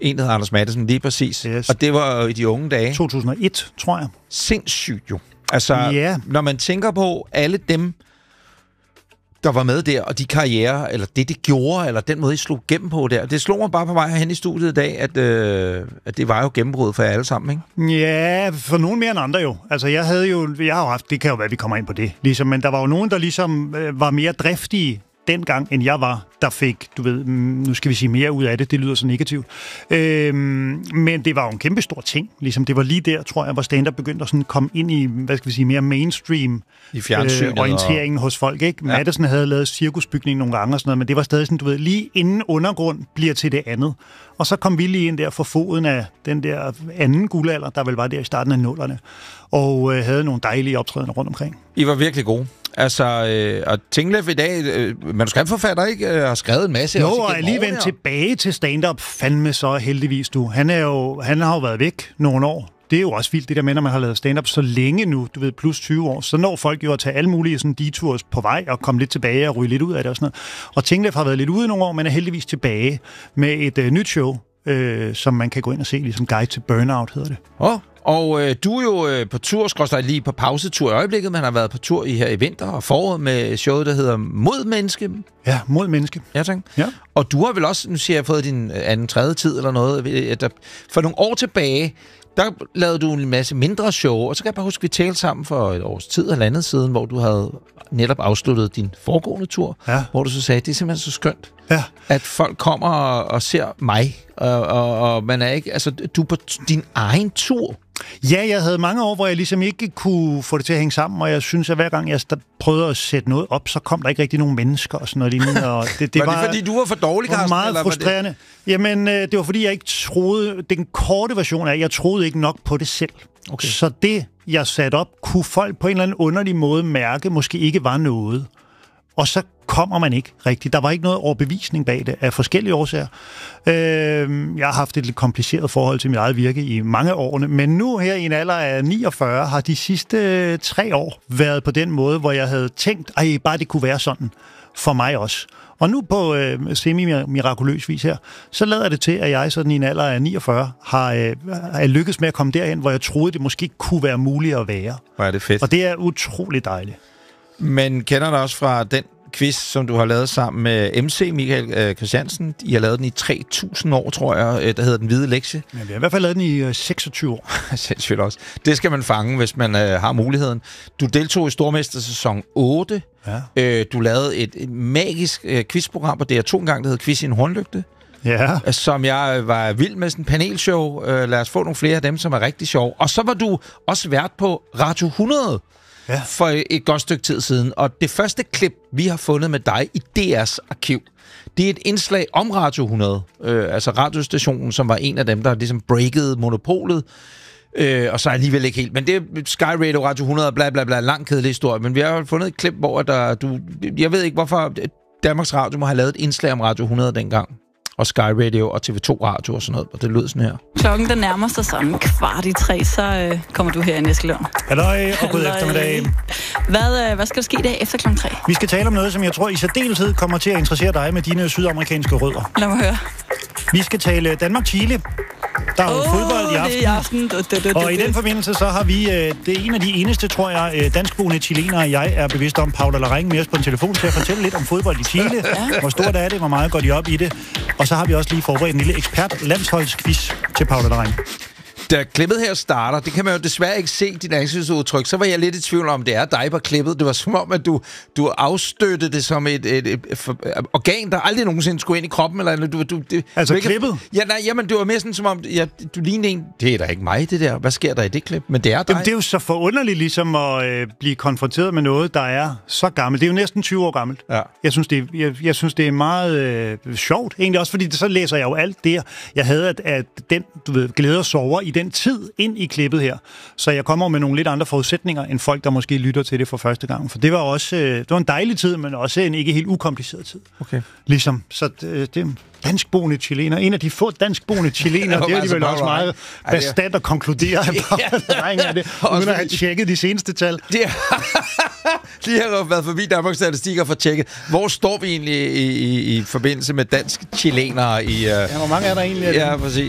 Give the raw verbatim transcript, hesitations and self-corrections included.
En, der hedder Anders Matthesen, lige præcis. Yes. Og det var i de unge dage. to tusind og et, tror jeg. Sindssygt jo. Altså, Ja. når man tænker på alle dem, der var med der, og de karrierer, eller det, de gjorde, eller den måde, I slog gennem på der. Det slog mig bare på vej herhen i studiet i dag, at, øh, at det var jo gennembrud for jer alle sammen, ikke? Ja, for nogen mere end andre jo. Altså, jeg havde jo, jeg har jo haft, det kan jo være, vi kommer ind på det, ligesom, men der var jo nogen, der ligesom øh, var mere driftige dengang, end jeg var, der fik, du ved, nu skal vi sige mere ud af det, det lyder så negativt. Øhm, men det var jo en kæmpe stor ting, ligesom det var lige der, tror jeg, hvor stand-up begyndte at sådan komme ind i, hvad skal vi sige, mere mainstream I fjernsynet øh, orienteringen og... hos folk, ikke? Ja. Matthesen havde lavet cirkusbygning nogle gange og sådan noget, men det var stadig sådan, du ved, lige inden undergrund bliver til det andet. Og så kom vi lige ind der for foden af den der anden guldalder, der vel var der i starten af nullerne, og øh, havde nogle dejlige optrædener rundt omkring. I var virkelig gode. Altså, øh, og Tinglev i dag, øh, manuskriptforfatter, ikke? Øh, har skrevet en masse. Jo, også og er lige vendt tilbage til stand-up, fandme så heldigvis du. Han, er jo, han har jo været væk nogle år. Det er jo også vildt, det der med, når man har lavet stand-up så længe nu, du ved, plus tyve år, så når folk jo at tage alle mulige sådan detours på vej og komme lidt tilbage og ryge lidt ud af det og sådan noget. Og Tinglev har været lidt ude nogle år, men er heldigvis tilbage med et øh, nyt show, øh, som man kan gå ind og se, ligesom Guide to Burnout hedder det. Åh, oh. Og øh, du er jo øh, på tur, skråstreg lige på pausetur i øjeblikket, man har været på tur i her i vinter og foråret med showet, der hedder Mod Menneske. Ja, Mod Menneske. Ja, tak. Ja. Og du har vel også, nu siger jeg, fået din anden, tredje tid eller noget, at der, for nogle år tilbage, der lavede du en masse mindre show, og så kan jeg bare huske, vi talte sammen for et års tid eller andet siden, hvor du havde netop afsluttet din foregående tur, ja. Hvor du så sagde, det er simpelthen så skønt, ja. at folk kommer og, og ser mig, og, og, og man er ikke, altså du er på din egen tur. Ja, jeg havde mange år, hvor jeg ligesom ikke kunne få det til at hænge sammen, og jeg synes, at hver gang jeg prøvede at sætte noget op, så kom der ikke rigtig nogen mennesker og sådan noget lignende. Og det, det var, var det fordi, du var for dårlig, Carsten? Det var meget frustrerende. Det? Jamen, det var fordi, jeg ikke troede... Den korte version er, at jeg troede ikke nok på det selv. Okay. Så det, jeg satte op, kunne folk på en eller anden underlig måde mærke, måske ikke var noget. Og så kommer man ikke rigtigt. Der var ikke noget overbevisning bag det, af forskellige årsager. Øh, jeg har haft et lidt kompliceret forhold til mit eget virke i mange årene, men nu her i en alder af niogfyrre, har de sidste tre år været på den måde, hvor jeg havde tænkt, ej, bare det kunne være sådan for mig også. Og nu på øh, semi-mirakuløs vis her, så lader det til, at jeg sådan i en alder af niogfyrre har øh, er lykkedes med at komme derhen, hvor jeg troede, det måske kunne være muligt at være. Hvor er det fedt. Og det er utroligt dejligt. Men kender du også fra den quiz, som du har lavet sammen med M C Michael øh, Christiansen? I har lavet den i tre tusind år, tror jeg, øh, der hedder Den Hvide Lektie. Ja, vi har i hvert fald lavet den i øh, seksogtyve år. Sindssygt også. Det skal man fange, hvis man øh, har muligheden. Du deltog i Stormester sæson otte. Ja. Øh, du lavede et, et magisk øh, quizprogram på D R to engang, der hed Quiz i en hornlygte. Ja. Som jeg var vild med, sådan en panelshow. Øh, lad os få nogle flere af dem, som er rigtig sjove. Og så var du også vært på Radio hundrede. Ja. For et godt stykke tid siden. Og det første klip, vi har fundet med dig i D R's arkiv, det er et indslag om Radio hundrede. Øh, altså radiostationen, som var en af dem, der ligesom breakede monopolet. Øh, og så alligevel ikke helt. Men det er Sky Radio, Radio hundrede, bla bla bla, lang kedelig historie. Men vi har fundet et klip, hvor der, du... Jeg ved ikke, hvorfor Danmarks Radio må have lavet et indslag om Radio hundrede dengang. Og Sky Radio og T V to Radio og sådan noget. Og det lød sådan her. Klokken den nærmer sig sådan kvart i tre, så øh, kommer du her i Eskelund. Halløj, og god eftermiddag. Hvad, øh, hvad skal der ske i dag efter klokken tre? Vi skal tale om noget, som jeg tror i særdeleshed kommer til at interessere dig med dine sydamerikanske rødder. Lad mig høre. Vi skal tale Danmark-Chile. Der er jo oh, fodbold i aften. i aften. Du, du, du, og i den forbindelse så har vi, øh, det er en af de eneste, tror jeg, danskboende chilenere, jeg er bevidst om, Paula Larraín, med os på en telefon til at fortælle lidt om fodbold i Chile. Ja. Hvor stort er det, hvor meget går de op i det. Og så har vi også lige forberedt en lille ekspert-landsholdsquiz til Paula Larraín. Da klippet her starter, det kan man jo desværre ikke se, dit ansigtsudtryk, så var jeg lidt i tvivl om, det er dig på klippet. Det var som om, at du, du afstøttede det som et, et, et, et organ, der aldrig nogensinde skulle ind i kroppen. Eller, du, du, det, altså du ikke, klippet? Ja, nej, jamen, det var mere sådan som om, ja, du lignede en, det er da ikke mig, det der. Hvad sker der i det klip? Men det er dig. Jamen, det er jo så forunderligt ligesom at øh, blive konfronteret med noget, der er så gammelt. Det er jo næsten tyve år gammelt. Ja. Jeg synes, det er, jeg, jeg synes, det er meget øh, sjovt, egentlig også, fordi det, så læser jeg jo alt det, jeg havde, at, at den, du ved, glæder og sover i den tid ind i klippet her. Så jeg kommer med nogle lidt andre forudsætninger, end folk, der måske lytter til det for første gang. For det var også øh, det var en dejlig tid, men også en ikke helt ukompliceret tid. Okay. Ligesom. Så det, det er danskboende chilener. En af de få danskboende chilener, det er alligevel også meget bastant at konkludere, at der er det, uden at have tjekket de seneste tal. De har været forbi Danmarks Statistik og fået tjekket, hvor står vi egentlig i, i, i forbindelse med dansk chilenere i... Uh... Ja, hvor mange er der egentlig? Ja, præcis.